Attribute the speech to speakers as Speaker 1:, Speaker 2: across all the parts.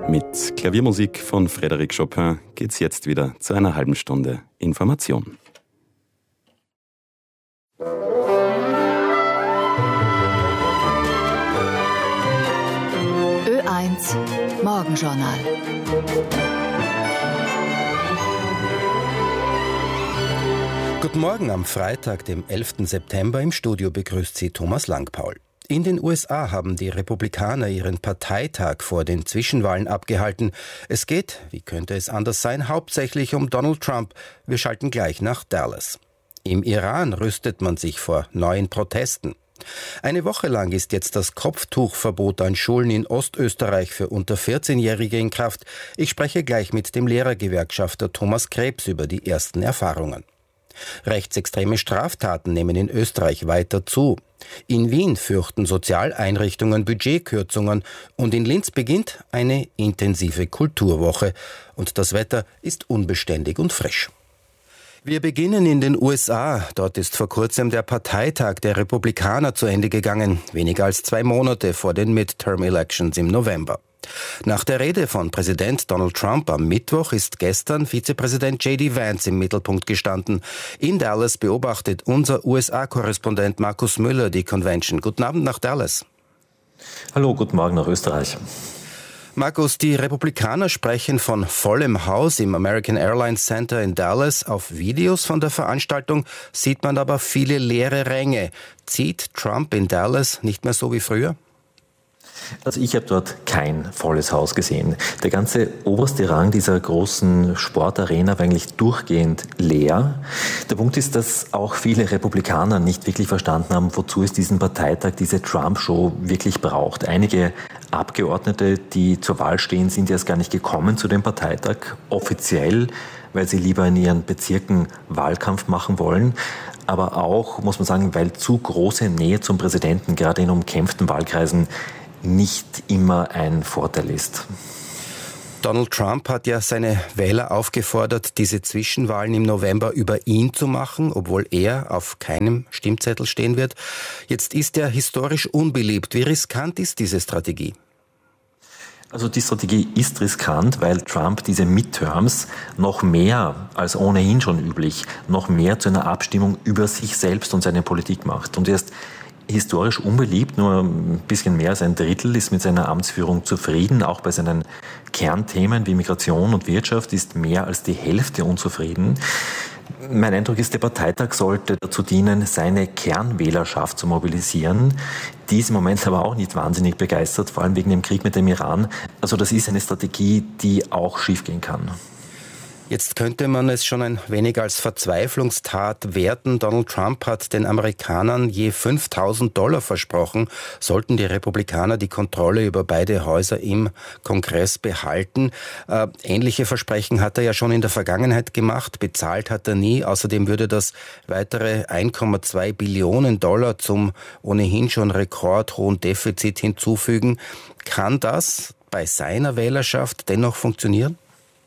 Speaker 1: Mit Klaviermusik von Frédéric Chopin geht's jetzt wieder zu einer halben Stunde Information.
Speaker 2: Ö1 Morgenjournal.
Speaker 3: Guten Morgen am Freitag, dem 11. September. Im Studio begrüßt Sie Thomas Langpaul. In den USA haben die Republikaner ihren Parteitag vor den Zwischenwahlen abgehalten. Es geht, wie könnte es anders sein, hauptsächlich um Donald Trump. Wir schalten gleich nach Dallas. Im Iran rüstet man sich vor neuen Protesten. Eine Woche lang ist jetzt das Kopftuchverbot an Schulen in Ostösterreich für unter 14-Jährige in Kraft. Ich spreche gleich mit dem Lehrergewerkschafter Thomas Krebs über die ersten Erfahrungen. Rechtsextreme Straftaten nehmen in Österreich weiter zu. In Wien fürchten Sozialeinrichtungen Budgetkürzungen und in Linz beginnt eine intensive Kulturwoche. Und das Wetter ist unbeständig und frisch. Wir beginnen in den USA. Dort ist vor kurzem der Parteitag der Republikaner zu Ende gegangen, weniger als 2 Monate vor den Midterm-Elections im November. Nach der Rede von Präsident Donald Trump am Mittwoch ist gestern Vizepräsident J.D. Vance im Mittelpunkt gestanden. In Dallas beobachtet unser USA-Korrespondent Markus Müller die Convention. Guten Abend nach Dallas.
Speaker 4: Hallo, guten Morgen nach Österreich.
Speaker 3: Markus, die Republikaner sprechen von vollem Haus im American Airlines Center in Dallas. Auf Videos von der Veranstaltung sieht man aber viele leere Ränge. Zieht Trump in Dallas nicht mehr so wie früher?
Speaker 4: Also ich habe dort kein volles Haus gesehen. Der ganze oberste Rang dieser großen Sportarena war eigentlich durchgehend leer. Der Punkt ist, dass auch viele Republikaner nicht wirklich verstanden haben, wozu es diesen Parteitag, diese Trump-Show wirklich braucht. Einige Abgeordnete, die zur Wahl stehen, sind erst gar nicht gekommen zu dem Parteitag, offiziell, weil sie lieber in ihren Bezirken Wahlkampf machen wollen. Aber auch, muss man sagen, weil zu große Nähe zum Präsidenten, gerade in umkämpften Wahlkreisen, nicht immer ein Vorteil ist.
Speaker 3: Donald Trump hat ja seine Wähler aufgefordert, diese Zwischenwahlen im November über ihn zu machen, obwohl er auf keinem Stimmzettel stehen wird. Jetzt ist er historisch unbeliebt. Wie riskant ist diese Strategie?
Speaker 4: Also die Strategie ist riskant, weil Trump diese Midterms noch mehr als ohnehin schon üblich, noch mehr zu einer Abstimmung über sich selbst und seine Politik macht. Und er ist historisch unbeliebt, nur ein bisschen mehr als 1/3 ist mit seiner Amtsführung zufrieden. Auch bei seinen Kernthemen wie Migration und Wirtschaft ist mehr als die Hälfte unzufrieden. Mein Eindruck ist, der Parteitag sollte dazu dienen, seine Kernwählerschaft zu mobilisieren. Die ist im Moment aber auch nicht wahnsinnig begeistert, vor allem wegen dem Krieg mit dem Iran. Also das ist eine Strategie, die auch schiefgehen kann.
Speaker 3: Jetzt könnte man es schon ein wenig als Verzweiflungstat werten. Donald Trump hat den Amerikanern je $5.000 versprochen, sollten die Republikaner die Kontrolle über beide Häuser im Kongress behalten. Ähnliche Versprechen hat er ja schon in der Vergangenheit gemacht, bezahlt hat er nie. Außerdem würde das weitere $1,2 Billionen zum ohnehin schon rekordhohen Defizit hinzufügen. Kann das bei seiner Wählerschaft dennoch funktionieren?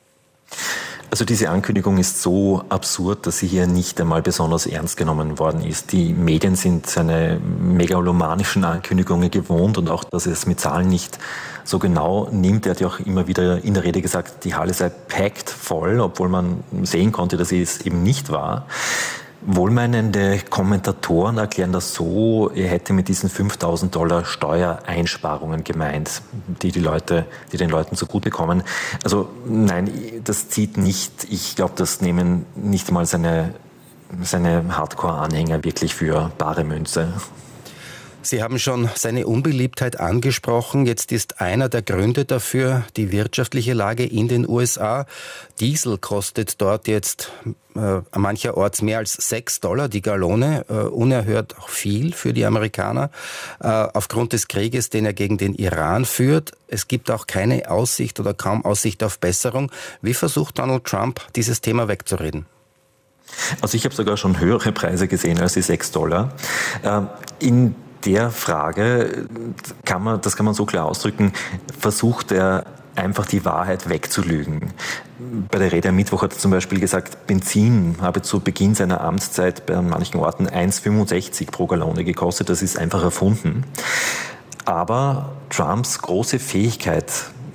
Speaker 4: Also diese Ankündigung ist so absurd, dass sie hier nicht einmal besonders ernst genommen worden ist. Die Medien sind seine megalomanischen Ankündigungen gewohnt und auch, dass er es mit Zahlen nicht so genau nimmt. Er hat ja auch immer wieder in der Rede gesagt, die Halle sei packed voll, obwohl man sehen konnte, dass es eben nicht war. Wohlmeinende Kommentatoren erklären das so, er hätte mit diesen $5.000 Steuereinsparungen gemeint, die den Leuten zugutekommen. Also nein, das zieht nicht. Ich glaube, das nehmen nicht mal seine Hardcore-Anhänger wirklich für bare Münze.
Speaker 3: Sie haben schon seine Unbeliebtheit angesprochen. Jetzt ist einer der Gründe dafür die Lage in den USA. Diesel kostet dort jetzt mancherorts mehr als $6 die Gallone. Unerhört auch viel für die Amerikaner. Aufgrund des Krieges, den er gegen den Iran führt. Es gibt auch keine Aussicht oder kaum Aussicht auf Besserung. Wie versucht Donald Trump, dieses Thema wegzureden?
Speaker 4: Also ich habe sogar schon höhere Preise gesehen als die $6. In der Frage kann man so klar ausdrücken, versucht er einfach die Wahrheit wegzulügen. Bei der Rede am Mittwoch hat er zum Beispiel gesagt, Benzin habe zu Beginn seiner Amtszeit bei manchen Orten 1,65 pro Gallone gekostet. Das ist einfach erfunden. Aber Trumps große Fähigkeit,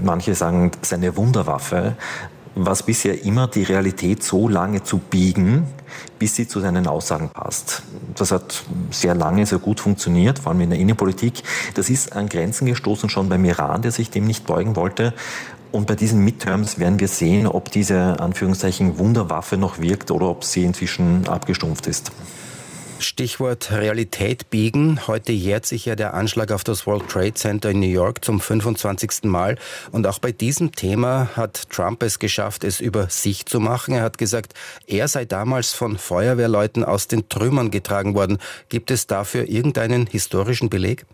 Speaker 4: manche sagen seine Wunderwaffe, was bisher immer die Realität so lange zu biegen, bis sie zu seinen Aussagen passt. Das hat sehr lange, sehr gut funktioniert, vor allem in der Innenpolitik. Das ist an Grenzen gestoßen schon beim Iran, der sich dem nicht beugen wollte. Und bei diesen Midterms werden wir sehen, ob diese Anführungszeichen Wunderwaffe noch wirkt oder ob sie inzwischen abgestumpft ist.
Speaker 3: Stichwort Realität biegen. Heute jährt sich ja der Anschlag auf das World Trade Center in New York zum 25. Mal. Und auch bei diesem Thema hat Trump es geschafft, es über sich zu machen. Er hat gesagt, er sei damals von Feuerwehrleuten aus den Trümmern getragen worden. Gibt es dafür irgendeinen historischen Beleg?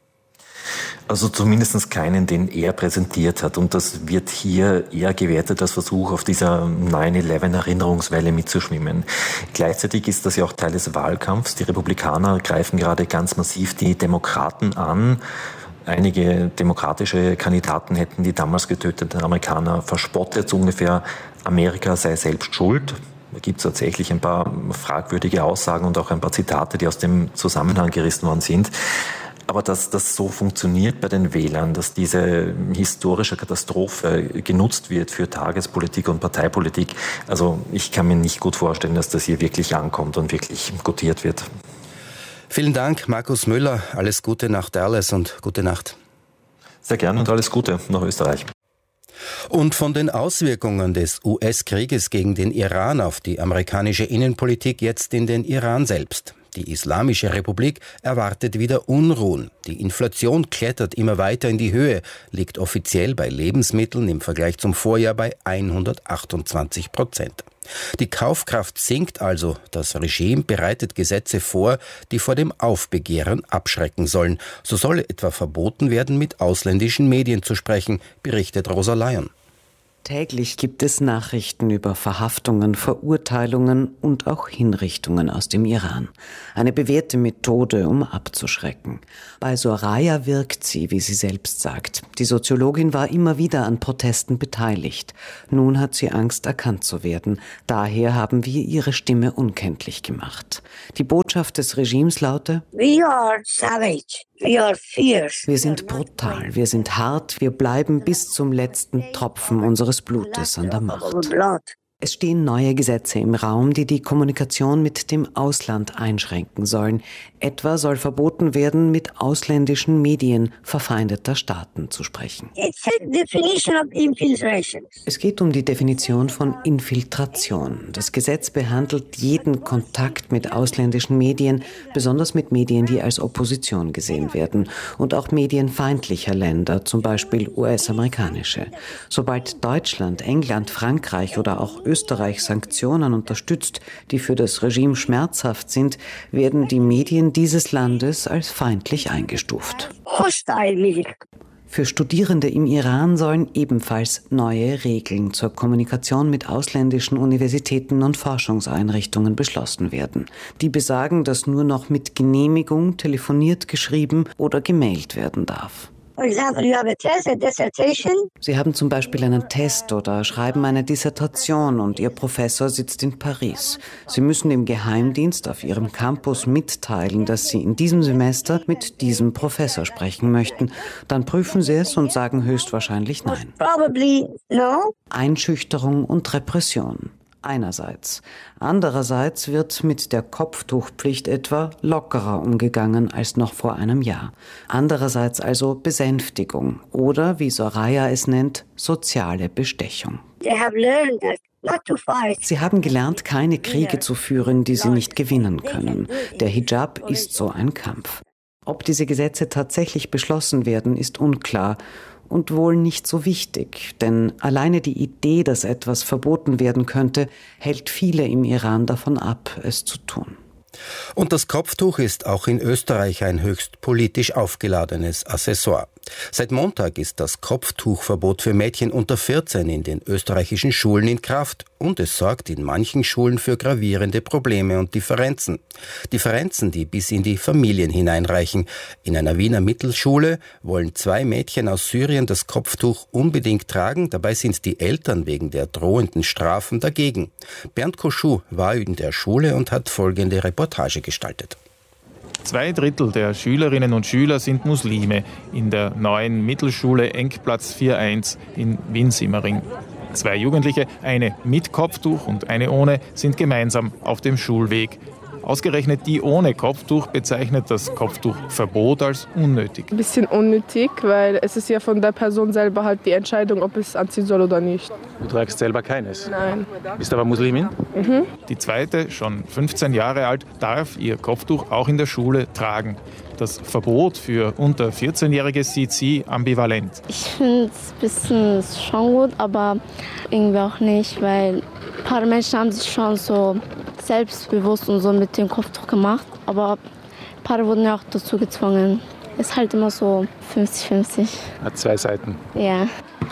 Speaker 4: Also zumindest keinen, den er präsentiert hat. Und das wird hier eher gewertet als Versuch, auf dieser 9/11-Erinnerungswelle mitzuschwimmen. Gleichzeitig ist das ja auch Teil des Wahlkampfs. Die Republikaner greifen gerade ganz massiv die Demokraten an. Einige demokratische Kandidaten hätten die damals getöteten Amerikaner verspottet, so ungefähr, Amerika sei selbst schuld. Da gibt es tatsächlich ein paar fragwürdige Aussagen und auch ein paar Zitate, die aus dem Zusammenhang gerissen worden sind. Aber dass das so funktioniert bei den Wählern, dass diese historische Katastrophe genutzt wird für Tagespolitik und Parteipolitik, also ich kann mir nicht gut vorstellen, dass das hier wirklich ankommt und wirklich gutiert wird.
Speaker 3: Vielen Dank, Markus Müller. Alles Gute nach Dallas und gute Nacht.
Speaker 4: Sehr gerne und alles Gute nach Österreich.
Speaker 3: Und von den Auswirkungen des US-Krieges gegen den Iran auf die amerikanische Innenpolitik jetzt in den Iran selbst. Die Islamische Republik erwartet wieder Unruhen. Die Inflation klettert immer weiter in die Höhe, liegt offiziell bei Lebensmitteln im Vergleich zum Vorjahr bei 128%. Die Kaufkraft sinkt also. Das Regime bereitet Gesetze vor, die vor dem Aufbegehren abschrecken sollen. So soll etwa verboten werden, mit ausländischen Medien zu sprechen, berichtet Rosa Lyon.
Speaker 5: Täglich gibt es Nachrichten über Verhaftungen, Verurteilungen und auch Hinrichtungen aus dem Iran. Eine bewährte Methode, um abzuschrecken. Bei Soraya wirkt sie, wie sie selbst sagt. Die Soziologin war immer wieder an Protesten beteiligt. Nun hat sie Angst, erkannt zu werden. Daher haben wir ihre Stimme unkenntlich gemacht. Die Botschaft des Regimes lautet:
Speaker 6: We are savage. We are fierce.
Speaker 5: Wir sind brutal, wir sind hart, wir bleiben bis zum letzten Tropfen unseres Blutes an der Macht. Es stehen neue Gesetze im Raum, die die Kommunikation mit dem Ausland einschränken sollen. Etwa soll verboten werden, mit ausländischen Medien verfeindeter Staaten zu sprechen. Es geht um die Definition von Infiltration. Das Gesetz behandelt jeden Kontakt mit ausländischen Medien, besonders mit Medien, die als Opposition gesehen werden, und auch medienfeindlicher Länder, zum Beispiel US-amerikanische. Sobald Deutschland, England, Frankreich oder auch Österreich Sanktionen unterstützt, die für das Regime schmerzhaft sind, werden die Medien dieses Landes als feindlich eingestuft. Für Studierende im Iran sollen ebenfalls neue Regeln zur Kommunikation mit ausländischen Universitäten und Forschungseinrichtungen beschlossen werden. Die besagen, dass nur noch mit Genehmigung telefoniert, geschrieben oder gemailt werden darf. Sie haben zum Beispiel einen Test oder schreiben eine Dissertation und Ihr Professor sitzt in Paris. Sie müssen dem Geheimdienst auf Ihrem Campus mitteilen, dass Sie in diesem Semester mit diesem Professor sprechen möchten. Dann prüfen Sie es und sagen höchstwahrscheinlich nein. Einschüchterung und Repression. Einerseits. Andererseits wird mit der Kopftuchpflicht etwa lockerer umgegangen als noch vor einem Jahr. Andererseits also Besänftigung oder, wie Soraya es nennt, soziale Bestechung. Sie haben gelernt, keine Kriege zu führen, die sie nicht gewinnen können. Der Hijab ist so ein Kampf. Ob diese Gesetze tatsächlich beschlossen werden, ist unklar. Und wohl nicht so wichtig, denn alleine die Idee, dass etwas verboten werden könnte, hält viele im Iran davon ab, es zu tun.
Speaker 3: Und das Kopftuch ist auch in Österreich ein höchst politisch aufgeladenes Accessoire. Seit Montag ist das Kopftuchverbot für Mädchen unter 14 in den österreichischen Schulen in Kraft und es sorgt in manchen Schulen für gravierende Probleme und Differenzen. Differenzen, die bis in die Familien hineinreichen. In einer Wiener Mittelschule wollen 2 Mädchen aus Syrien das Kopftuch unbedingt tragen, dabei sind die Eltern wegen der drohenden Strafen dagegen. Bernd Koschou war in der Schule und hat folgende Reportage gestaltet.
Speaker 7: 2/3 der Schülerinnen und Schüler sind Muslime in der neuen Mittelschule Engplatz 4.1 in Wien-Simmering. 2 Jugendliche, eine mit Kopftuch und eine ohne, sind gemeinsam auf dem Schulweg. Ausgerechnet die ohne Kopftuch bezeichnet das Kopftuchverbot als unnötig.
Speaker 8: Ein bisschen unnötig, weil es ist ja von der Person selber halt die Entscheidung, ob es anziehen soll oder nicht.
Speaker 7: Du trägst selber keines?
Speaker 8: Nein.
Speaker 7: Bist aber Muslimin?
Speaker 8: Mhm.
Speaker 7: Die zweite, schon 15 Jahre alt, darf ihr Kopftuch auch in der Schule tragen. Das Verbot für unter 14-Jährige sieht sie ambivalent.
Speaker 9: Ich finde es ein bisschen schon gut, aber irgendwie auch nicht, weil ein paar Menschen haben sich schon so selbstbewusst und so mit dem Kopftuch gemacht, aber ein paar wurden ja auch dazu gezwungen. Ist halt immer so 50-50.
Speaker 7: Hat 2 Seiten.
Speaker 9: Ja.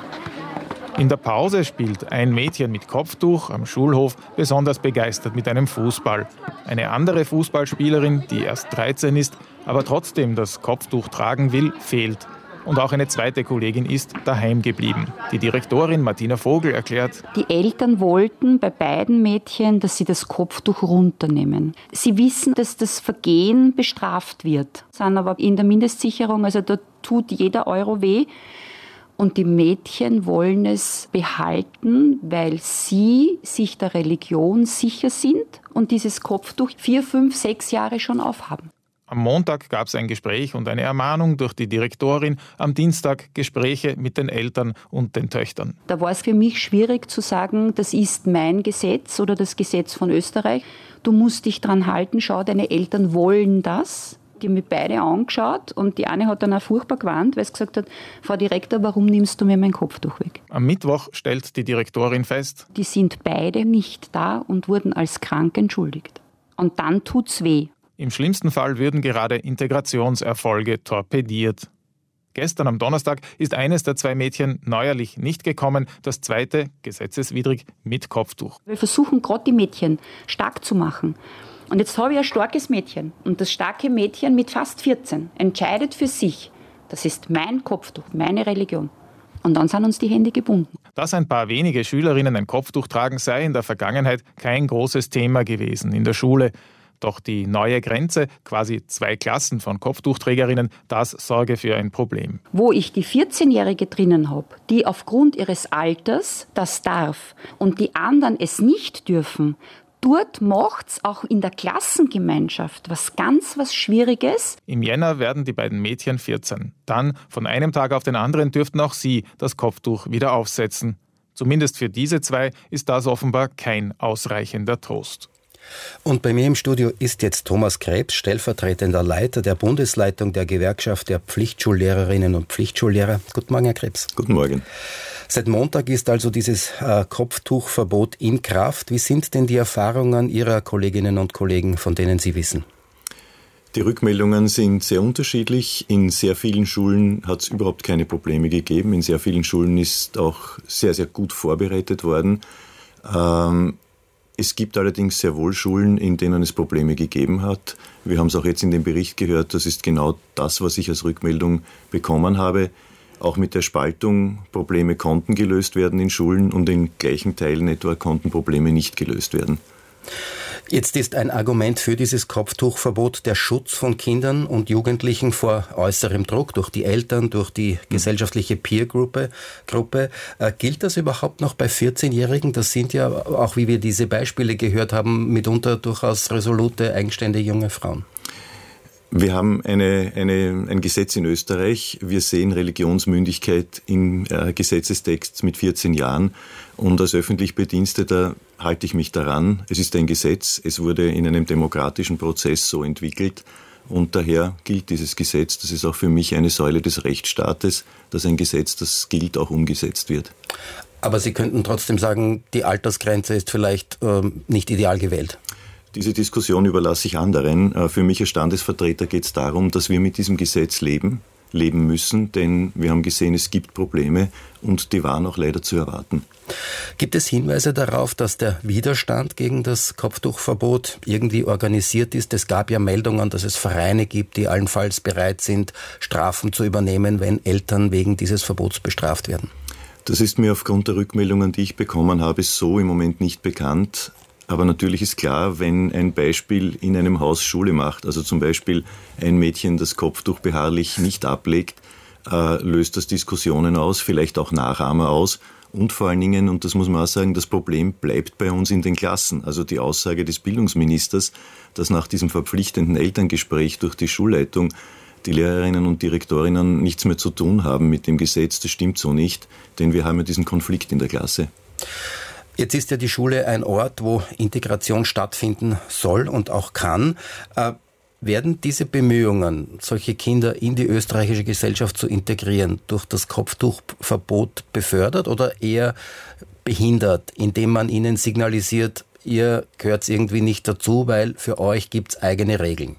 Speaker 7: In der Pause spielt ein Mädchen mit Kopftuch am Schulhof besonders begeistert mit einem Fußball. Eine andere Fußballspielerin, die erst 13 ist, aber trotzdem das Kopftuch tragen will, fehlt. Und auch eine zweite Kollegin ist daheim geblieben. Die Direktorin Martina Vogel erklärt:
Speaker 10: Die Eltern wollten bei beiden Mädchen, dass sie das Kopftuch runternehmen. Sie wissen, dass das Vergehen bestraft wird, sind aber in der Mindestsicherung, also da tut jeder Euro weh. Und die Mädchen wollen es behalten, weil sie sich der Religion sicher sind und dieses Kopftuch 4, 5, 6 Jahre schon aufhaben.
Speaker 7: Am Montag gab es ein Gespräch und eine Ermahnung durch die Direktorin. Am Dienstag Gespräche mit den Eltern und den Töchtern.
Speaker 10: Da war es für mich schwierig zu sagen, das ist mein Gesetz oder das Gesetz von Österreich. Du musst dich dran halten, schau, deine Eltern wollen das. Die haben mich beide angeschaut und die eine hat dann auch furchtbar gewarnt, weil sie gesagt hat, Frau Direktor, warum nimmst du mir mein Kopftuch weg?
Speaker 7: Am Mittwoch stellt die Direktorin fest:
Speaker 10: Die sind beide nicht da und wurden als krank entschuldigt. Und dann tut's weh.
Speaker 7: Im schlimmsten Fall würden gerade Integrationserfolge torpediert. Gestern am Donnerstag ist eines der 2 Mädchen neuerlich nicht gekommen, das zweite, gesetzeswidrig, mit Kopftuch.
Speaker 10: Wir versuchen gerade die Mädchen stark zu machen. Und jetzt habe ich ein starkes Mädchen. Und das starke Mädchen mit fast 14 entscheidet für sich, das ist mein Kopftuch, meine Religion. Und dann sind uns die Hände gebunden.
Speaker 7: Dass ein paar wenige Schülerinnen ein Kopftuch tragen, sei in der Vergangenheit kein großes Thema gewesen in der Schule. Doch die neue Grenze, quasi 2 Klassen von Kopftuchträgerinnen, das sorge für ein Problem.
Speaker 10: Wo ich die 14-Jährige drinnen habe, die aufgrund ihres Alters das darf und die anderen es nicht dürfen, dort macht es auch in der Klassengemeinschaft was Schwieriges.
Speaker 7: Im Jänner werden die beiden Mädchen 14. Dann, von einem Tag auf den anderen, dürften auch sie das Kopftuch wieder aufsetzen. Zumindest für diese 2 ist das offenbar kein ausreichender Trost.
Speaker 3: Und bei mir im Studio ist jetzt Thomas Krebs, stellvertretender Leiter der Bundesleitung der Gewerkschaft der Pflichtschullehrerinnen und Pflichtschullehrer. Guten Morgen, Herr Krebs.
Speaker 1: Guten Morgen.
Speaker 3: Seit Montag ist also dieses Kopftuchverbot in Kraft. Wie sind denn die Erfahrungen Ihrer Kolleginnen und Kollegen, von denen Sie wissen?
Speaker 1: Die Rückmeldungen sind sehr unterschiedlich. In sehr vielen Schulen hat es überhaupt keine Probleme gegeben. In sehr vielen Schulen ist auch sehr, sehr gut vorbereitet worden. Es gibt allerdings sehr wohl Schulen, in denen es Probleme gegeben hat. Wir haben es auch jetzt in dem Bericht gehört, das ist genau das, was ich als Rückmeldung bekommen habe. Auch mit der Spaltung, Probleme konnten gelöst werden in Schulen und in gleichen Teilen etwa konnten Probleme nicht gelöst werden.
Speaker 3: Jetzt ist ein Argument für dieses Kopftuchverbot der Schutz von Kindern und Jugendlichen vor äußerem Druck durch die Eltern, durch die gesellschaftliche Peer-Gruppe. Gilt das überhaupt noch bei 14-Jährigen? Das sind ja, auch wie wir diese Beispiele gehört haben, mitunter durchaus resolute, eigenständige junge Frauen.
Speaker 1: Wir haben ein Gesetz in Österreich. Wir sehen Religionsmündigkeit im Gesetzestext mit 14 Jahren. Und als öffentlich Bediensteter halte ich mich daran. Es ist ein Gesetz. Es wurde in einem demokratischen Prozess so entwickelt. Und daher gilt dieses Gesetz. Das ist auch für mich eine Säule des Rechtsstaates, dass ein Gesetz, das gilt, auch umgesetzt wird.
Speaker 3: Aber Sie könnten trotzdem sagen, die Altersgrenze ist vielleicht nicht ideal gewählt.
Speaker 1: Diese Diskussion überlasse ich anderen. Für mich als Standesvertreter geht es darum, dass wir mit diesem Gesetz leben müssen, denn wir haben gesehen, es gibt Probleme und die waren auch leider zu erwarten.
Speaker 3: Gibt es Hinweise darauf, dass der Widerstand gegen das Kopftuchverbot irgendwie organisiert ist? Es gab ja Meldungen, dass es Vereine gibt, die allenfalls bereit sind, Strafen zu übernehmen, wenn Eltern wegen dieses Verbots bestraft werden.
Speaker 1: Das ist mir aufgrund der Rückmeldungen, die ich bekommen habe, so im Moment nicht bekannt. Aber natürlich ist klar, wenn ein Beispiel in einem Haus Schule macht, also zum Beispiel ein Mädchen das Kopftuch beharrlich nicht ablegt, löst das Diskussionen aus, vielleicht auch Nachahmer aus. Und vor allen Dingen, und das muss man auch sagen, das Problem bleibt bei uns in den Klassen. Also die Aussage des Bildungsministers, dass nach diesem verpflichtenden Elterngespräch durch die Schulleitung die Lehrerinnen und Direktorinnen nichts mehr zu tun haben mit dem Gesetz, das stimmt so nicht, denn wir haben ja diesen Konflikt in der Klasse.
Speaker 3: Jetzt ist ja die Schule ein Ort, wo Integration stattfinden soll und auch kann. Werden diese Bemühungen, solche Kinder in die österreichische Gesellschaft zu integrieren, durch das Kopftuchverbot befördert oder eher behindert, indem man ihnen signalisiert, ihr gehört irgendwie nicht dazu, weil für euch gibt es eigene Regeln?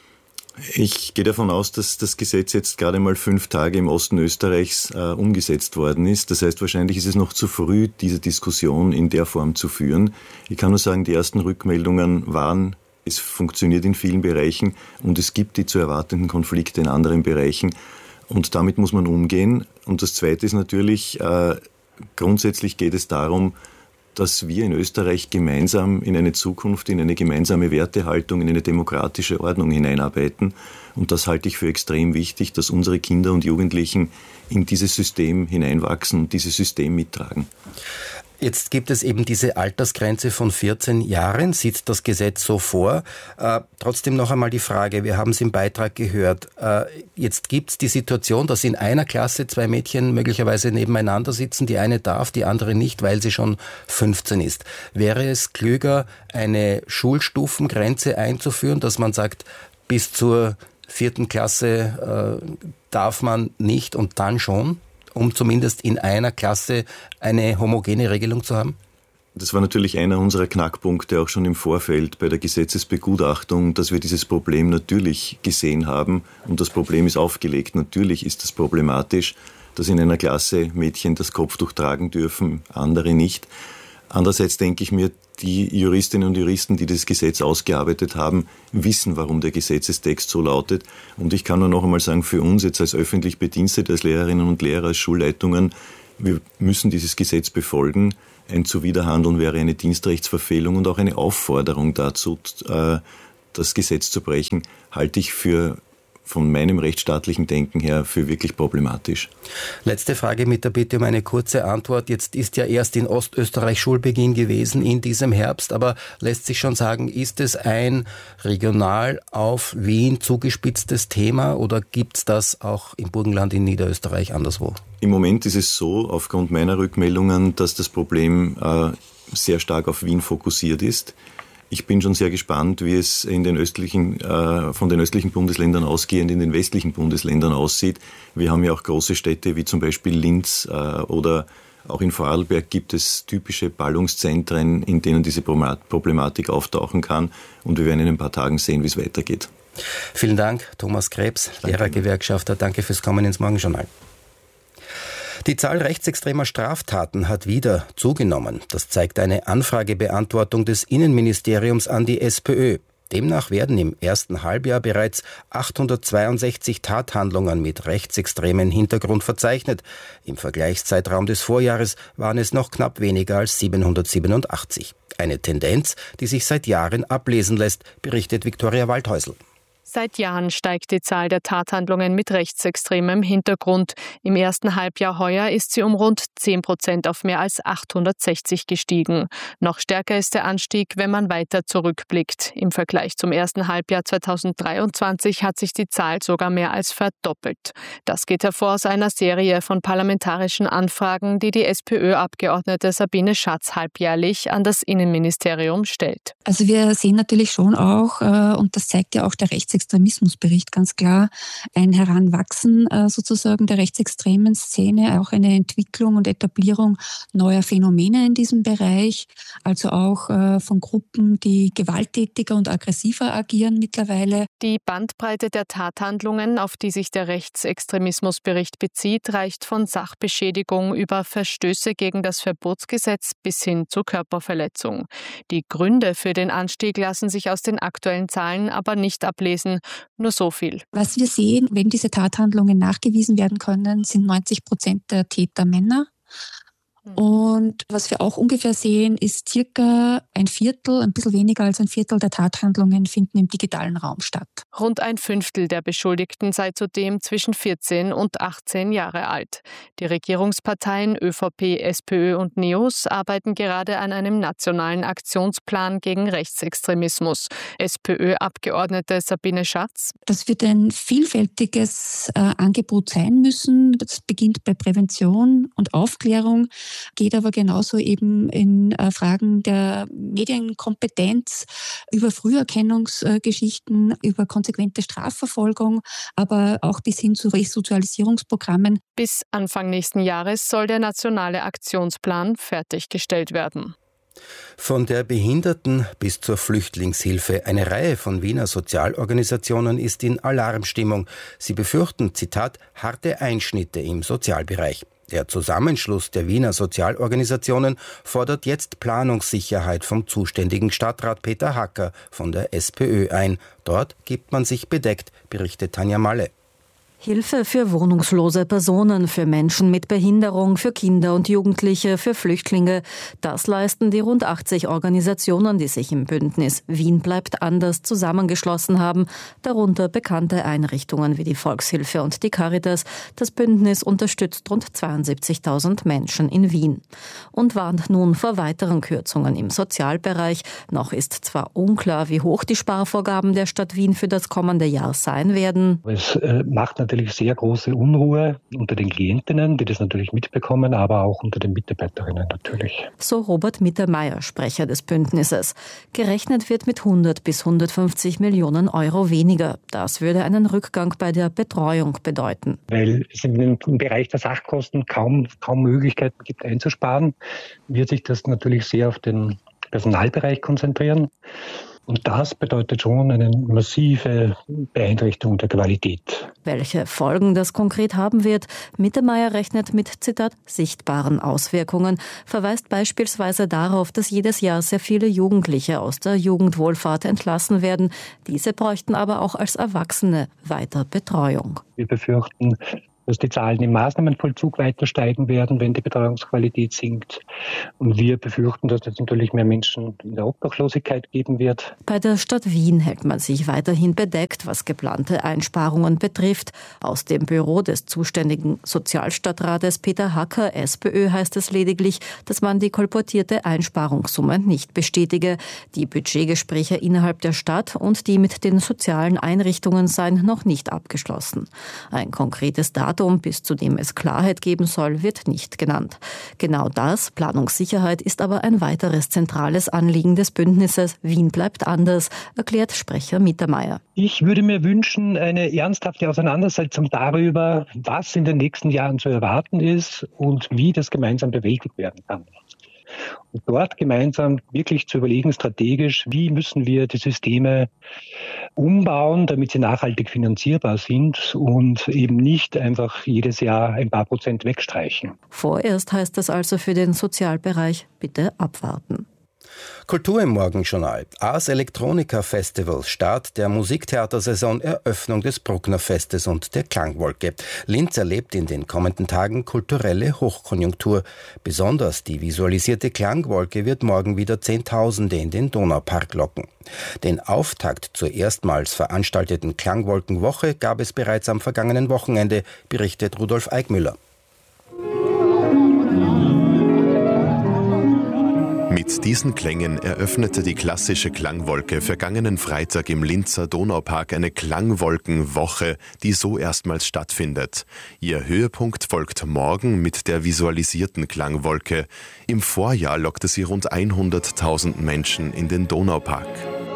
Speaker 1: Ich gehe davon aus, dass das Gesetz jetzt gerade mal 5 Tage im Osten Österreichs umgesetzt worden ist. Das heißt, wahrscheinlich ist es noch zu früh, diese Diskussion in der Form zu führen. Ich kann nur sagen, die ersten Rückmeldungen waren, es funktioniert in vielen Bereichen und es gibt die zu erwartenden Konflikte in anderen Bereichen. Und damit muss man umgehen. Und das Zweite ist natürlich, grundsätzlich geht es darum, dass wir in Österreich gemeinsam in eine Zukunft, in eine gemeinsame Wertehaltung, in eine demokratische Ordnung hineinarbeiten. Und das halte ich für extrem wichtig, dass unsere Kinder und Jugendlichen in dieses System hineinwachsen und dieses System mittragen.
Speaker 3: Jetzt gibt es eben diese Altersgrenze von 14 Jahren, sieht das Gesetz so vor. Trotzdem noch einmal die Frage, wir haben es im Beitrag gehört, jetzt gibt es die Situation, dass in einer Klasse 2 Mädchen möglicherweise nebeneinander sitzen, die eine darf, die andere nicht, weil sie schon 15 ist. Wäre es klüger, eine Schulstufengrenze einzuführen, dass man sagt, bis zur 4. Klasse darf man nicht und dann schon? Um zumindest in einer Klasse eine homogene Regelung zu haben?
Speaker 1: Das war natürlich einer unserer Knackpunkte auch schon im Vorfeld bei der Gesetzesbegutachtung, dass wir dieses Problem natürlich gesehen haben und das Problem ist aufgelegt. Natürlich ist das problematisch, dass in einer Klasse Mädchen das Kopftuch tragen dürfen, andere nicht. Andererseits denke ich mir, die Juristinnen und Juristen, die das Gesetz ausgearbeitet haben, wissen, warum der Gesetzestext so lautet. Und ich kann nur noch einmal sagen, für uns jetzt als öffentlich Bedienstete, als Lehrerinnen und Lehrer, als Schulleitungen, wir müssen dieses Gesetz befolgen. Ein Zuwiderhandeln wäre eine Dienstrechtsverfehlung und auch eine Aufforderung dazu, das Gesetz zu brechen, halte ich von meinem rechtsstaatlichen Denken her für wirklich problematisch.
Speaker 3: Letzte Frage mit der Bitte um eine kurze Antwort. Jetzt ist ja erst in Ostösterreich Schulbeginn gewesen in diesem Herbst, aber lässt sich schon sagen, ist es ein regional auf Wien zugespitztes Thema oder gibt es das auch im Burgenland in Niederösterreich anderswo?
Speaker 1: Im Moment ist es so, aufgrund meiner Rückmeldungen, dass das Problem sehr stark auf Wien fokussiert ist. Ich bin schon sehr gespannt, wie es von den östlichen Bundesländern ausgehend in den westlichen Bundesländern aussieht. Wir haben ja auch große Städte wie zum Beispiel Linz oder auch in Vorarlberg gibt es typische Ballungszentren, in denen diese Problematik auftauchen kann. Und wir werden in ein paar Tagen sehen, wie es weitergeht.
Speaker 3: Vielen Dank, Thomas Krebs, Lehrergewerkschafter. Danke fürs Kommen ins Morgenjournal. Die Zahl rechtsextremer Straftaten hat wieder zugenommen. Das zeigt eine Anfragebeantwortung des Innenministeriums an die SPÖ. Demnach werden im ersten Halbjahr bereits 862 Tathandlungen mit rechtsextremen Hintergrund verzeichnet. Im Vergleichszeitraum des Vorjahres waren es noch knapp weniger als 787. Eine Tendenz, die sich seit Jahren ablesen lässt, berichtet Viktoria Waldhäusl.
Speaker 11: Seit Jahren steigt die Zahl der Tathandlungen mit rechtsextremem Hintergrund. Im ersten Halbjahr heuer ist sie um rund 10% auf mehr als 860 gestiegen. Noch stärker ist der Anstieg, wenn man weiter zurückblickt. Im Vergleich zum ersten Halbjahr 2023 hat sich die Zahl sogar mehr als verdoppelt. Das geht hervor aus einer Serie von parlamentarischen Anfragen, die SPÖ-Abgeordnete Sabine Schatz halbjährlich an das Innenministerium stellt.
Speaker 12: Also wir sehen natürlich schon auch, und das zeigt ja auch der Rechtsextremismusbericht ganz klar, ein Heranwachsen sozusagen der rechtsextremen Szene, auch eine Entwicklung und Etablierung neuer Phänomene in diesem Bereich, also auch von Gruppen, die gewalttätiger und aggressiver agieren mittlerweile.
Speaker 11: Die Bandbreite der Tathandlungen, auf die sich der Rechtsextremismusbericht bezieht, reicht von Sachbeschädigung über Verstöße gegen das Verbotsgesetz bis hin zu Körperverletzung. Die Gründe für den Anstieg lassen sich aus den aktuellen Zahlen aber nicht ablesen. Nur so viel.
Speaker 12: Was wir sehen, wenn diese Tathandlungen nachgewiesen werden können, sind 90% der Täter Männer. Und was wir auch ungefähr sehen, ist circa ein bisschen weniger als ein Viertel der Tathandlungen finden im digitalen Raum statt.
Speaker 11: Rund ein Fünftel der Beschuldigten sei zudem zwischen 14 und 18 Jahre alt. Die Regierungsparteien ÖVP, SPÖ und NEOS arbeiten gerade an einem nationalen Aktionsplan gegen Rechtsextremismus. SPÖ-Abgeordnete Sabine Schatz:
Speaker 12: Das wird ein vielfältiges Angebot sein müssen. Das beginnt bei Prävention und Aufklärung, geht aber genauso eben in Fragen der Medienkompetenz, über Früherkennungsgeschichten, über konsequente Strafverfolgung, aber auch bis hin zu Resozialisierungsprogrammen.
Speaker 11: Bis Anfang nächsten Jahres soll der nationale Aktionsplan fertiggestellt werden.
Speaker 3: Von der Behinderten bis zur Flüchtlingshilfe. Eine Reihe von Wiener Sozialorganisationen ist in Alarmstimmung. Sie befürchten, Zitat, harte Einschnitte im Sozialbereich. Der Zusammenschluss der Wiener Sozialorganisationen fordert jetzt Planungssicherheit vom zuständigen Stadtrat Peter Hacker von der SPÖ ein. Dort gibt man sich bedeckt, berichtet Tanja Malle.
Speaker 13: Hilfe für wohnungslose Personen, für Menschen mit Behinderung, für Kinder und Jugendliche, für Flüchtlinge. Das leisten die rund 80 Organisationen, die sich im Bündnis Wien bleibt anders zusammengeschlossen haben, darunter bekannte Einrichtungen wie die Volkshilfe und die Caritas. Das Bündnis unterstützt rund 72.000 Menschen in Wien und warnt nun vor weiteren Kürzungen im Sozialbereich. Noch ist zwar unklar, wie hoch die Sparvorgaben der Stadt Wien für das kommende Jahr sein werden.
Speaker 14: Es macht natürlich sehr große Unruhe unter den Klientinnen, die das natürlich mitbekommen, aber auch unter den Mitarbeiterinnen natürlich.
Speaker 13: So Robert Mittermeier, Sprecher des Bündnisses. Gerechnet wird mit 100 bis 150 Millionen Euro weniger. Das würde einen Rückgang bei der Betreuung bedeuten.
Speaker 14: Weil es im Bereich der Sachkosten kaum Möglichkeiten gibt einzusparen, wird sich das natürlich sehr auf den Personalbereich konzentrieren. Und das bedeutet schon eine massive Beeinträchtigung der Qualität.
Speaker 13: Welche Folgen das konkret haben wird? Mittermeier rechnet mit, Zitat, sichtbaren Auswirkungen, verweist beispielsweise darauf, dass jedes Jahr sehr viele Jugendliche aus der Jugendwohlfahrt entlassen werden. Diese bräuchten aber auch als Erwachsene weiter Betreuung.
Speaker 14: Wir befürchten, dass die Zahlen im Maßnahmenvollzug weiter steigen werden, wenn die Betreuungsqualität sinkt. Und wir befürchten, dass es natürlich mehr Menschen in der Obdachlosigkeit geben wird.
Speaker 13: Bei der Stadt Wien hält man sich weiterhin bedeckt, was geplante Einsparungen betrifft. Aus dem Büro des zuständigen Sozialstadtrates Peter Hacker, SPÖ, heißt es lediglich, dass man die kolportierte Einsparungssumme nicht bestätige. Die Budgetgespräche innerhalb der Stadt und die mit den sozialen Einrichtungen seien noch nicht abgeschlossen. Ein konkretes Datum, bis zu dem es Klarheit geben soll, wird nicht genannt. Genau das, Planungssicherheit, ist aber ein weiteres zentrales Anliegen des Bündnisses Wien bleibt anders, erklärt Sprecher Mittermeier.
Speaker 14: Ich würde mir wünschen, eine ernsthafte Auseinandersetzung darüber, was in den nächsten Jahren zu erwarten ist und wie das gemeinsam bewältigt werden kann. Und dort gemeinsam wirklich zu überlegen, strategisch, wie müssen wir die Systeme umbauen, damit sie nachhaltig finanzierbar sind und eben nicht einfach jedes Jahr ein paar Prozent wegstreichen.
Speaker 13: Vorerst heißt das also für den Sozialbereich bitte abwarten.
Speaker 3: Kultur im Morgenjournal. Ars Electronica Festival, Start der Musiktheatersaison, Eröffnung des Bruckner Festes und der Klangwolke. Linz erlebt in den kommenden Tagen kulturelle Hochkonjunktur. Besonders die visualisierte Klangwolke wird morgen wieder Zehntausende in den Donaupark locken. Den Auftakt zur erstmals veranstalteten Klangwolkenwoche gab es bereits am vergangenen Wochenende, berichtet Rudolf Eickmüller.
Speaker 15: Mit diesen Klängen eröffnete die klassische Klangwolke vergangenen Freitag im Linzer Donaupark eine Klangwolkenwoche, die so erstmals stattfindet. Ihr Höhepunkt folgt morgen mit der visualisierten Klangwolke. Im Vorjahr lockte sie rund 100.000 Menschen in den Donaupark.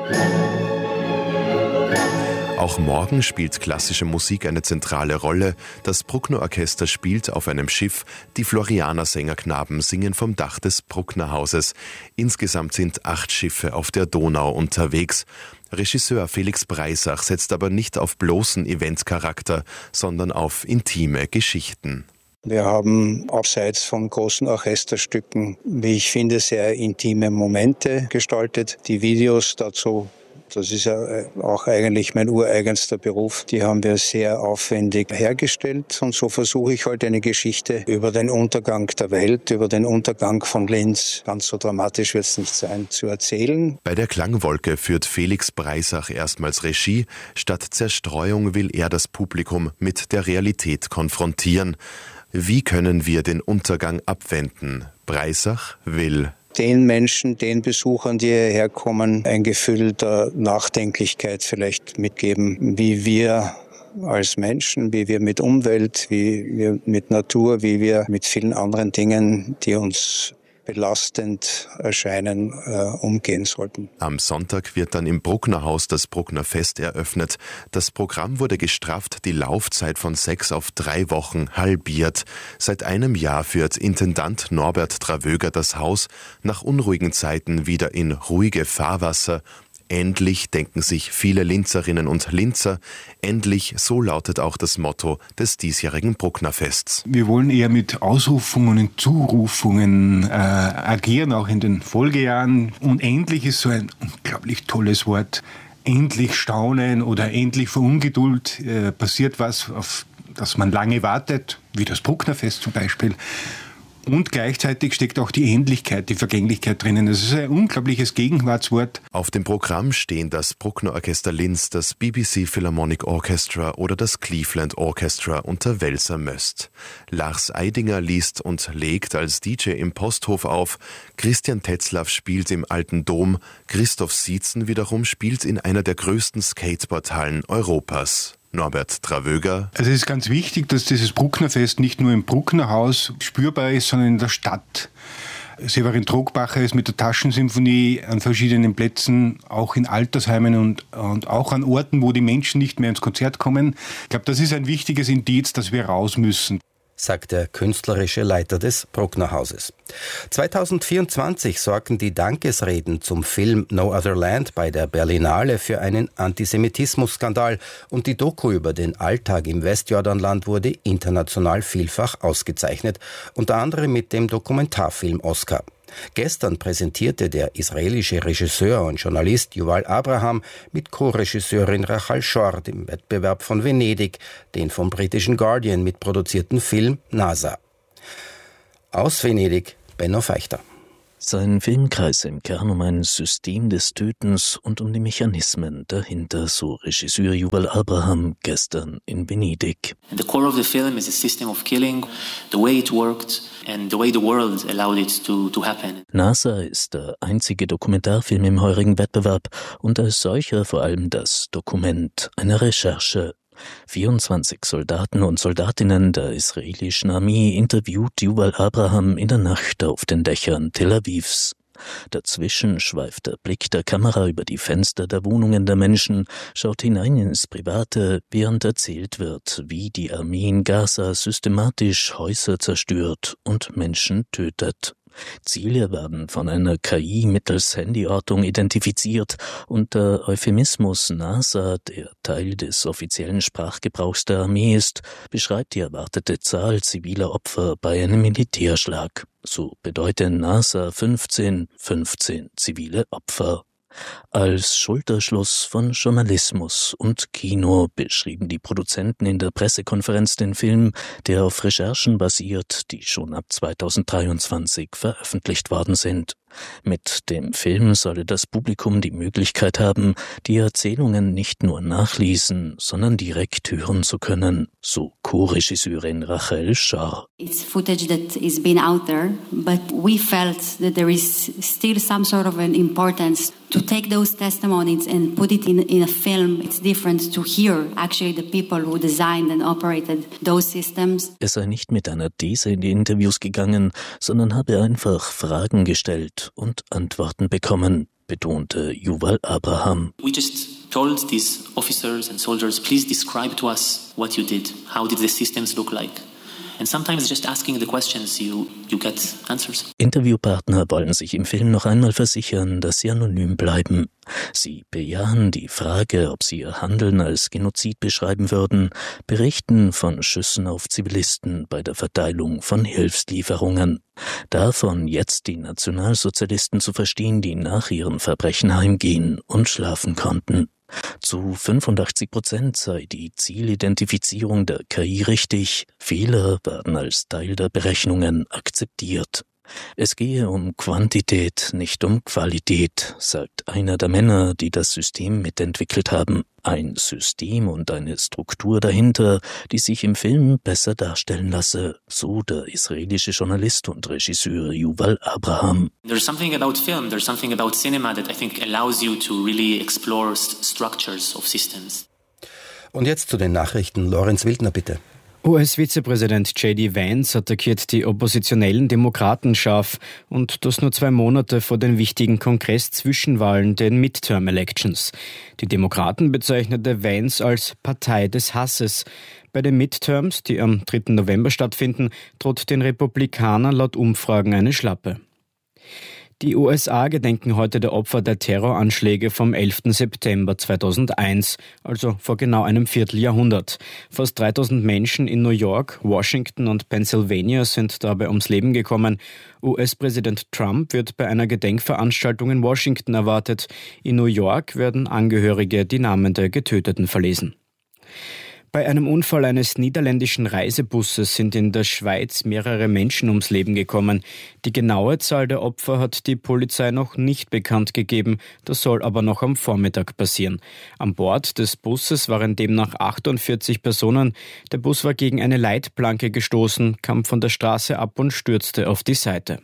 Speaker 15: Auch morgen spielt klassische Musik eine zentrale Rolle. Das Bruckner Orchester spielt auf einem Schiff. Die Florianer Sängerknaben singen vom Dach des Bruckner Hauses. Insgesamt sind 8 Schiffe auf der Donau unterwegs. Regisseur Felix Breisach setzt aber nicht auf bloßen Eventcharakter, sondern auf intime Geschichten.
Speaker 16: Wir haben abseits von großen Orchesterstücken, wie ich finde, sehr intime Momente gestaltet. Die Videos dazu Das ist ja auch eigentlich mein ureigenster Beruf. Die haben wir sehr aufwendig hergestellt und so versuche ich halt eine Geschichte über den Untergang der Welt, über den Untergang von Linz, ganz so dramatisch wird es nicht sein, zu erzählen.
Speaker 15: Bei der Klangwolke führt Felix Breisach erstmals Regie. Statt Zerstreuung will er das Publikum mit der Realität konfrontieren. Wie können wir den Untergang abwenden? Breisach will
Speaker 16: den Menschen, den Besuchern, die hierher kommen, ein Gefühl der Nachdenklichkeit vielleicht mitgeben, wie wir als Menschen, wie wir mit Umwelt, wie wir mit Natur, wie wir mit vielen anderen Dingen, die uns belastend erscheinen, umgehen sollten.
Speaker 15: Am Sonntag wird dann im Brucknerhaus das Bruckner Fest eröffnet. Das Programm wurde gestrafft, die Laufzeit von 6 auf 3 Wochen halbiert. Seit einem Jahr führt Intendant Norbert Travöger das Haus nach unruhigen Zeiten wieder in ruhige Fahrwasser. Endlich, denken sich viele Linzerinnen und Linzer, endlich, so lautet auch das Motto des diesjährigen Brucknerfests.
Speaker 17: Wir wollen eher mit Ausrufungen und Zurufungen agieren, auch in den Folgejahren. Und endlich ist so ein unglaublich tolles Wort. Endlich staunen oder endlich vor Ungeduld passiert was, auf das man lange wartet, wie das Brucknerfest zum Beispiel. Und gleichzeitig steckt auch die Endlichkeit, die Vergänglichkeit drinnen. Das ist ein unglaubliches Gegenwartswort.
Speaker 15: Auf dem Programm stehen das Bruckner Orchester Linz, das BBC Philharmonic Orchestra oder das Cleveland Orchestra unter Welser Möst. Lars Eidinger liest und legt als DJ im Posthof auf. Christian Tetzlaff spielt im Alten Dom. Christoph Sietzen wiederum spielt in einer der größten Skateboardhallen Europas. Norbert Travöger.
Speaker 17: Also es ist ganz wichtig, dass dieses Brucknerfest nicht nur im Brucknerhaus spürbar ist, sondern in der Stadt. Severin Trogbacher ist mit der Taschensymphonie an verschiedenen Plätzen, auch in Altersheimen und auch an Orten, wo die Menschen nicht mehr ins Konzert kommen. Ich glaube, das ist ein wichtiges Indiz, dass wir raus müssen,
Speaker 3: sagt der künstlerische Leiter des Brucknerhauses. 2024 sorgten die Dankesreden zum Film No Other Land bei der Berlinale für einen Antisemitismus-Skandal und die Doku über den Alltag im Westjordanland wurde international vielfach ausgezeichnet, unter anderem mit dem Dokumentarfilm Oscar. Gestern präsentierte der israelische Regisseur und Journalist Yuval Abraham mit Co-Regisseurin Rachel Short im Wettbewerb von Venedig den vom britischen Guardian mitproduzierten Film NASA. Aus Venedig, Benno Feichter.
Speaker 18: Sein Film kreist im Kern um ein System des Tötens und um die Mechanismen dahinter, so Regisseur Yuval Abraham gestern in Venedig.
Speaker 19: The core of the film is a system of killing, the way it worked and the way the world allowed it to happen.
Speaker 18: NASA ist der einzige Dokumentarfilm im heurigen Wettbewerb und als solcher vor allem das Dokument einer Recherche. 24 Soldaten und Soldatinnen der israelischen Armee interviewt Yuval Abraham in der Nacht auf den Dächern Tel Avivs. Dazwischen schweift der Blick der Kamera über die Fenster der Wohnungen der Menschen, schaut hinein ins Private, während erzählt wird, wie die Armee in Gaza systematisch Häuser zerstört und Menschen tötet. Ziele werden von einer KI mittels Handyortung identifiziert und der Euphemismus NASA, der Teil des offiziellen Sprachgebrauchs der Armee ist, beschreibt die erwartete Zahl ziviler Opfer bei einem Militärschlag. So bedeutet NASA 15 zivile Opfer. Als Schulterschluss von Journalismus und Kino beschrieben die Produzenten in der Pressekonferenz den Film, der auf Recherchen basiert, die schon ab 2023 veröffentlicht worden sind. Mit dem Film solle das Publikum die Möglichkeit haben, die Erzählungen nicht nur nachlesen, sondern direkt hören zu können, so Co-Regisseurin Rachel Schar.
Speaker 20: It's footage that is been out there, but we felt that there is still some sort of an importance to take those testimonies and put it in a film. It's different to hear actually the people who designed and operated those systems.
Speaker 18: Es sei nicht mit einer These in die Interviews gegangen, sondern habe einfach Fragen gestellt und Antworten bekommen, betonte Yuval Abraham.
Speaker 19: We just told these officers and soldiers, please describe to us what you did. How did the systems look like? And sometimes just asking the questions, you get answers.
Speaker 18: Interviewpartner wollen sich im Film noch einmal versichern, dass sie anonym bleiben. Sie bejahen die Frage, ob sie ihr Handeln als Genozid beschreiben würden, berichten von Schüssen auf Zivilisten bei der Verteilung von Hilfslieferungen. Davon jetzt die Nationalsozialisten zu verstehen, die nach ihren Verbrechen heimgehen und schlafen konnten. Zu 85% sei die Zielidentifizierung der KI richtig, Fehler werden als Teil der Berechnungen akzeptiert. Es gehe um Quantität, nicht um Qualität, sagt einer der Männer, die das System mitentwickelt haben. Ein System und eine Struktur dahinter, die sich im Film besser darstellen lasse, so der israelische Journalist und Regisseur Yuval Abraham.
Speaker 19: There's something about film, there's something about cinema that I think allows you to really explore structures of systems.
Speaker 3: Und jetzt zu den Nachrichten. Lorenz Wildner, bitte.
Speaker 21: US-Vizepräsident J.D. Vance attackiert die oppositionellen Demokraten scharf und das nur 2 Monate vor den wichtigen Kongress-Zwischenwahlen, den Midterm-Elections. Die Demokraten bezeichnete Vance als Partei des Hasses. Bei den Midterms, die am 3. November stattfinden, droht den Republikanern laut Umfragen eine Schlappe. Die USA gedenken heute der Opfer der Terroranschläge vom 11. September 2001, also vor genau einem Vierteljahrhundert. Fast 3000 Menschen in New York, Washington und Pennsylvania sind dabei ums Leben gekommen. US-Präsident Trump wird bei einer Gedenkveranstaltung in Washington erwartet. In New York werden Angehörige die Namen der Getöteten verlesen. Bei einem Unfall eines niederländischen Reisebusses sind in der Schweiz mehrere Menschen ums Leben gekommen. Die genaue Zahl der Opfer hat die Polizei noch nicht bekannt gegeben. Das soll aber noch am Vormittag passieren. An Bord des Busses waren demnach 48 Personen. Der Bus war gegen eine Leitplanke gestoßen, kam von der Straße ab und stürzte auf die Seite.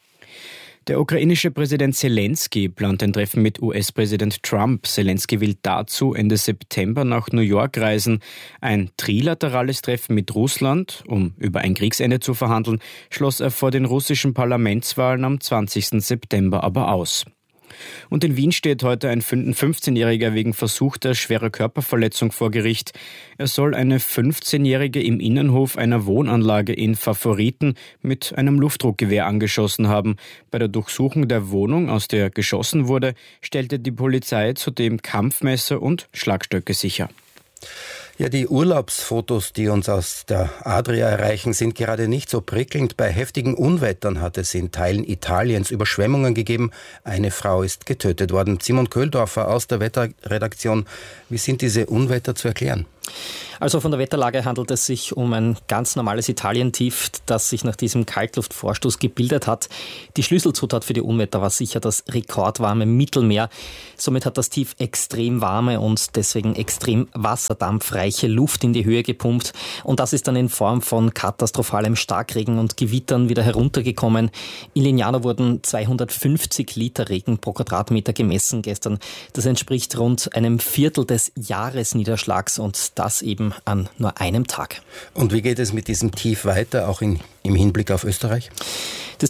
Speaker 21: Der ukrainische Präsident Zelensky plant ein Treffen mit US-Präsident Trump. Zelensky will dazu Ende September nach New York reisen. Ein trilaterales Treffen mit Russland, um über ein Kriegsende zu verhandeln, schloss er vor den russischen Parlamentswahlen am 20. September aber aus. Und in Wien steht heute ein 15-Jähriger wegen versuchter schwerer Körperverletzung vor Gericht. Er soll eine 15-Jährige im Innenhof einer Wohnanlage in Favoriten mit einem Luftdruckgewehr angeschossen haben. Bei der Durchsuchung der Wohnung, aus der geschossen wurde, stellte die Polizei zudem Kampfmesser und Schlagstöcke sicher.
Speaker 3: Ja, die Urlaubsfotos, die uns aus der Adria erreichen, sind gerade nicht so prickelnd. Bei heftigen Unwettern hat es in Teilen Italiens Überschwemmungen gegeben. Eine Frau ist getötet worden. Simon Köhldorfer aus der Wetterredaktion. Wie sind diese Unwetter zu erklären?
Speaker 22: Also von der Wetterlage handelt es sich um ein ganz normales Italientief, das sich nach diesem Kaltluftvorstoß gebildet hat. Die Schlüsselzutat für die Unwetter war sicher das rekordwarme Mittelmeer. Somit hat das Tief extrem warme und deswegen extrem wasserdampfreiche Luft in die Höhe gepumpt. Und das ist dann in Form von katastrophalem Starkregen und Gewittern wieder heruntergekommen. In Lignano wurden 250 Liter Regen pro Quadratmeter gemessen gestern. Das entspricht rund einem Viertel des Jahresniederschlags und das eben an nur einem Tag.
Speaker 3: Und wie geht es mit diesem Tief weiter, auch im Hinblick auf Österreich?